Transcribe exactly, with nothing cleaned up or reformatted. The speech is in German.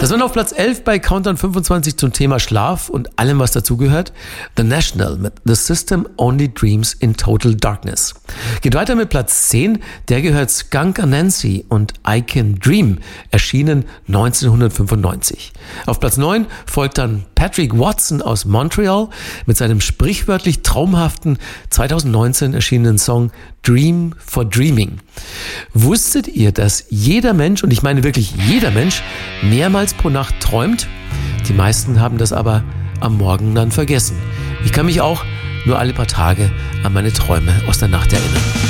Das waren auf Platz elf bei Countdown fünfundzwanzig zum Thema Schlaf und allem, was dazugehört. The National mit The System Only Dreams in Total Darkness. Geht weiter mit Platz zehn, der gehört Skunk Anansi und I Can Dream, erschienen neunzehnhundertfünfundneunzig. Auf Platz neun folgt dann Patrick Watson aus Montreal mit seinem sprichwörtlich traumhaften zweitausendneunzehn erschienenen Song Dream for Dreaming. Wusstet ihr, dass jeder Mensch, und ich meine wirklich jeder Mensch, mehrmals pro Nacht träumt? Die meisten haben das aber am Morgen dann vergessen. Ich kann mich auch nur alle paar Tage an meine Träume aus der Nacht erinnern.